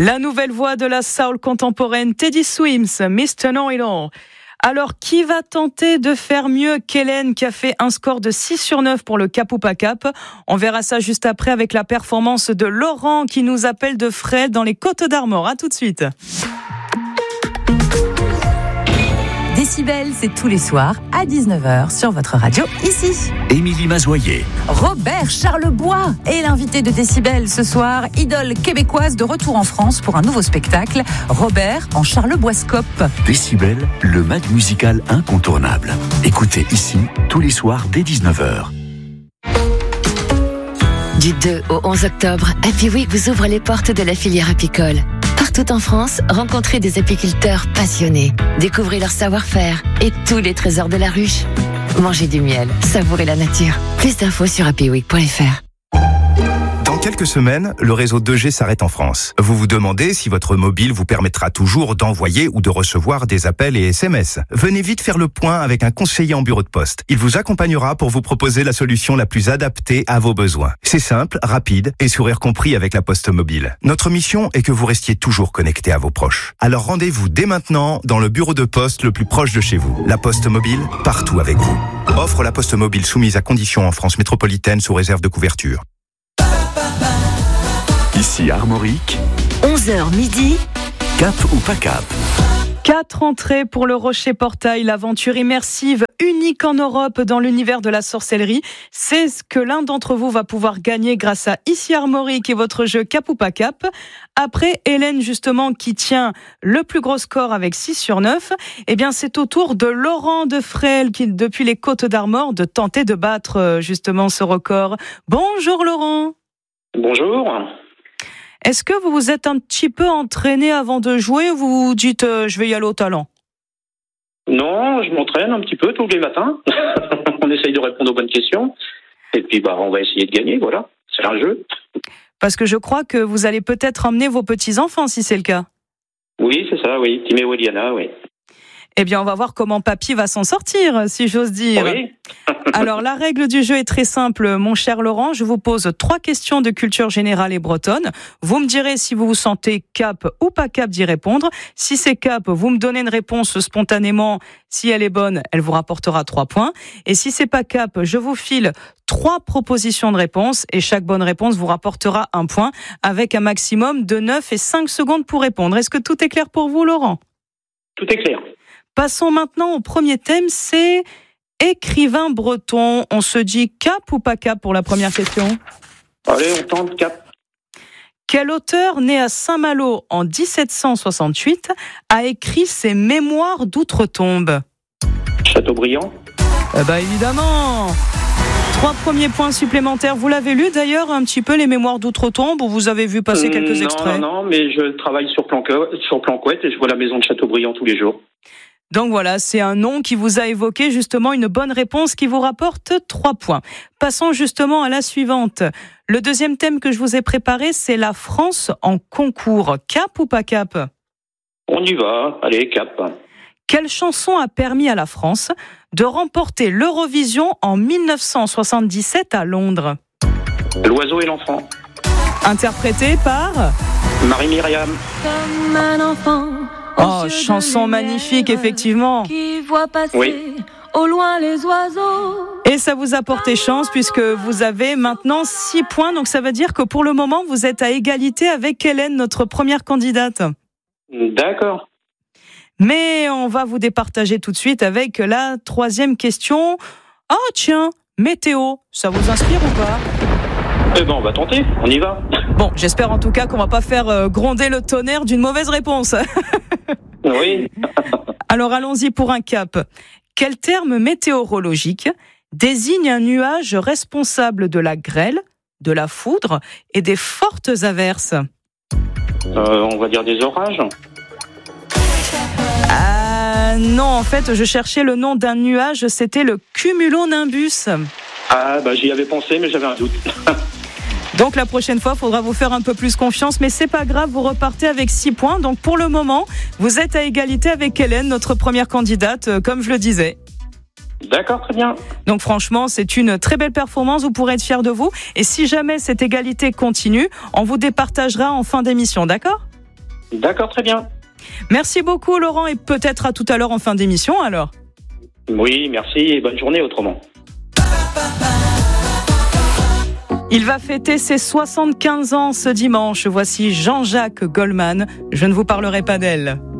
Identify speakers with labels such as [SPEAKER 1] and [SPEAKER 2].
[SPEAKER 1] La nouvelle voix de la soul contemporaine, Teddy Swims, Mr. Know-It-All. Alors, qui va tenter de faire mieux qu'Hélène qui a fait un score de 6 sur 9 pour le Cap ou pas Cap? On verra ça juste après avec la performance de Laurent qui nous appelle de Fresles dans les Côtes-d'Armor. À tout de suite.
[SPEAKER 2] Décibel, c'est tous les soirs à 19h sur votre radio ici.
[SPEAKER 3] Émilie Mazoyer.
[SPEAKER 2] Robert Charlebois est l'invité de Décibel ce soir, idole québécoise de retour en France pour un nouveau spectacle. Robert en Charleboiscope.
[SPEAKER 3] Décibel, le mag musical incontournable. Écoutez ici tous les soirs dès 19h.
[SPEAKER 4] Du 2 au 11 octobre, Happy Week vous ouvre les portes de la filière apicole. Partout en France, rencontrez des apiculteurs passionnés. Découvrez leur savoir-faire et tous les trésors de la ruche. Mangez du miel, savourez la nature. Plus d'infos sur happyweek.fr.
[SPEAKER 5] Dans quelques semaines, le réseau 2G s'arrête en France. Vous vous demandez si votre mobile vous permettra toujours d'envoyer ou de recevoir des appels et SMS. Venez vite faire le point avec un conseiller en bureau de poste. Il vous accompagnera pour vous proposer la solution la plus adaptée à vos besoins. C'est simple, rapide et sourire compris avec la Poste Mobile. Notre mission est que vous restiez toujours connecté à vos proches. Alors rendez-vous dès maintenant dans le bureau de poste le plus proche de chez vous. La Poste Mobile, partout avec vous. Offre la Poste Mobile soumise à conditions en France métropolitaine sous réserve de couverture.
[SPEAKER 3] Ici Armorique,
[SPEAKER 4] 11h midi.
[SPEAKER 3] Cap ou pas Cap?
[SPEAKER 1] 4 entrées pour le Rocher Portail, l'aventure immersive unique en Europe dans l'univers de la sorcellerie. C'est ce que l'un d'entre vous va pouvoir gagner grâce à Ici Armorique et votre jeu Cap ou pas Cap. Après Hélène, justement, qui tient le plus gros score avec 6 sur 9, eh bien, c'est au tour de Laurent de Fresles, qui, depuis les Côtes-d'Armor, de tenter de battre, justement, ce record. Bonjour, Laurent.
[SPEAKER 6] Bonjour.
[SPEAKER 1] Est-ce que vous vous êtes un petit peu entraîné avant de jouer ou vous vous dites je vais y aller au talent?
[SPEAKER 6] Non, je m'entraîne un petit peu tous les matins. On essaye de répondre aux bonnes questions. Et puis on va essayer de gagner, voilà. C'est un jeu.
[SPEAKER 1] Parce que je crois que vous allez peut-être emmener vos petits-enfants si c'est le cas.
[SPEAKER 6] Oui, c'est ça, oui. Tim et Weliana, oui.
[SPEAKER 1] Eh bien, on va voir comment Papy va s'en sortir, si j'ose dire.
[SPEAKER 6] Oui.
[SPEAKER 1] Alors, la règle du jeu est très simple, mon cher Laurent. Je vous pose 3 questions de culture générale et bretonne. Vous me direz si vous vous sentez cap ou pas cap d'y répondre. Si c'est cap, vous me donnez une réponse spontanément. Si elle est bonne, elle vous rapportera 3 points. Et si c'est pas cap, je vous file 3 propositions de réponse et chaque bonne réponse vous rapportera 1 point avec un maximum de 9 et 5 secondes pour répondre. Est-ce que tout est clair pour vous, Laurent?
[SPEAKER 6] Tout est clair.
[SPEAKER 1] Passons maintenant au premier thème, c'est écrivain breton. On se dit cap ou pas cap pour la première question?
[SPEAKER 6] Allez, on tente cap.
[SPEAKER 1] Quel auteur, né à Saint-Malo en 1768, a écrit ses Mémoires d'outre-tombe?
[SPEAKER 6] Chateaubriand.
[SPEAKER 1] Évidemment. 3 premiers points supplémentaires. Vous l'avez lu d'ailleurs un petit peu, les Mémoires d'outre-tombe, ou vous avez vu passer quelques extraits?
[SPEAKER 6] Non, mais je travaille sur Planquette et je vois la maison de Chateaubriand tous les jours.
[SPEAKER 1] Donc voilà, c'est un nom qui vous a évoqué justement une bonne réponse qui vous rapporte 3 points. Passons justement à la suivante. Le deuxième thème que je vous ai préparé, c'est la France en concours. Cap ou pas cap?
[SPEAKER 6] On y va, allez, cap.
[SPEAKER 1] Quelle chanson a permis à la France de remporter l'Eurovision en 1977 à Londres?
[SPEAKER 6] L'oiseau et l'enfant.
[SPEAKER 1] Interprétée par
[SPEAKER 6] Marie-Myriam.
[SPEAKER 7] Comme un enfant.
[SPEAKER 1] Oh, chanson magnifique, effectivement.
[SPEAKER 7] Qui voit passer
[SPEAKER 6] Oui.
[SPEAKER 7] au loin les oiseaux.
[SPEAKER 1] Et ça vous a porté chance puisque vous avez maintenant 6 points. Donc ça veut dire que pour le moment, vous êtes à égalité avec Hélène, notre première candidate.
[SPEAKER 6] D'accord.
[SPEAKER 1] Mais on va vous départager tout de suite avec la 3e question. Oh tiens, météo, ça vous inspire ou pas?
[SPEAKER 6] Eh ben, on va tenter, on y va.
[SPEAKER 1] Bon, j'espère en tout cas qu'on va pas faire gronder le tonnerre d'une mauvaise réponse.
[SPEAKER 6] Oui.
[SPEAKER 1] Alors allons-y pour un cap. Quel terme météorologique désigne un nuage responsable de la grêle, de la foudre et des fortes averses?
[SPEAKER 6] On va dire des orages.
[SPEAKER 1] Non, en fait, je cherchais le nom d'un nuage, c'était le cumulonimbus.
[SPEAKER 6] J'y avais pensé, mais j'avais un doute.
[SPEAKER 1] Donc la prochaine fois, il faudra vous faire un peu plus confiance, mais c'est pas grave, vous repartez avec 6 points. Donc pour le moment, vous êtes à égalité avec Hélène, notre première candidate, comme je le disais.
[SPEAKER 6] D'accord, très bien.
[SPEAKER 1] Donc franchement, c'est une très belle performance, vous pourrez être fiers de vous. Et si jamais cette égalité continue, on vous départagera en fin d'émission, d'accord ?
[SPEAKER 6] D'accord, très bien.
[SPEAKER 1] Merci beaucoup Laurent et peut-être à tout à l'heure en fin d'émission alors.
[SPEAKER 6] Oui, merci et bonne journée autrement.
[SPEAKER 1] Il va fêter ses 75 ans ce dimanche. Voici Jean-Jacques Goldman. Je ne vous parlerai pas d'elle.